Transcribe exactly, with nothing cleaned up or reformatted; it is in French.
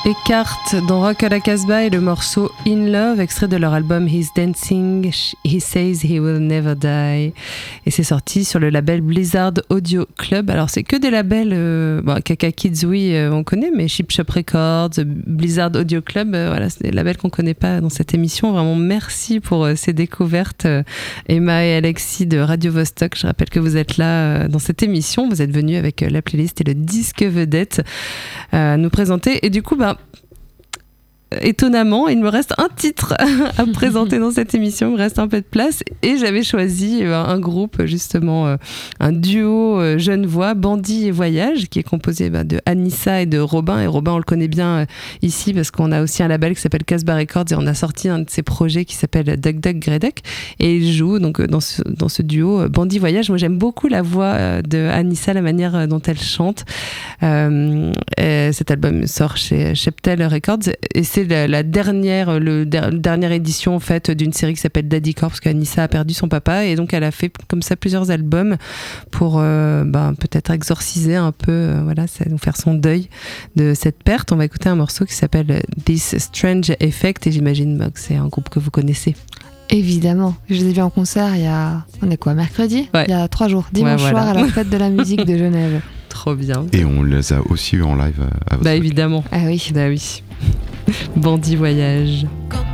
Eckhart dans Rock à la Casbah et le morceau In Love, extrait de leur album He's Dancing, He Says He Will Never Die. Et c'est sorti sur le label Blizzard Audio Club. Alors c'est que des labels, euh, bon, Kaka Kids oui euh, on connaît, mais Chip Shop Records, Blizzard Audio Club, euh, voilà, c'est des labels qu'on connaît pas dans cette émission. Vraiment merci pour euh, ces découvertes, euh, Emma et Alexis de Radio Vostok. Je rappelle que vous êtes là euh, dans cette émission, vous êtes venus avec euh, la playlist et le disque vedette à euh, nous présenter. Et du coup, bah, étonnamment, il me reste un titre à présenter dans cette émission, il me reste un peu de place et j'avais choisi un groupe, justement un duo jeune voix, Bandit et Voyage, qui est composé bah, de Anissa et de Robin. Et Robin, on le connaît bien ici parce qu'on a aussi un label qui s'appelle Casbah Records et on a sorti un de ses projets qui s'appelle Duck Duck Grey Duck et il joue donc dans ce, dans ce duo Bandit Voyage. Moi j'aime beaucoup la voix de Anissa, la manière dont elle chante. Euh, cet album sort chez Sheptel Records et c'est La, la dernière, le der, dernière édition en fait d'une série qui s'appelle Daddy Core parce qu'Anissa a perdu son papa et donc elle a fait comme ça plusieurs albums pour euh, bah, peut-être exorciser un peu, euh, voilà, ça, nous faire son deuil de cette perte. On va écouter un morceau qui s'appelle This Strange Effect et j'imagine bah, que c'est un groupe que vous connaissez. Évidemment, je les ai vus en concert il y a, on est quoi, mercredi ouais. Il y a trois jours, dimanche ouais, voilà. soir à la fête de la musique de Genève. Trop bien. Et on les a aussi eu en live à, à Bah évidemment. Ah oui. Bah oui. Bandit Voyage.